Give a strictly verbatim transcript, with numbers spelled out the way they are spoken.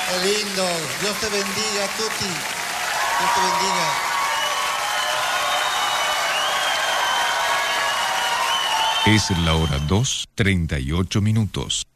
Qué lindo. Dios te bendiga, Tuti. Dios te bendiga. Es la hora dos, treinta y ocho minutos.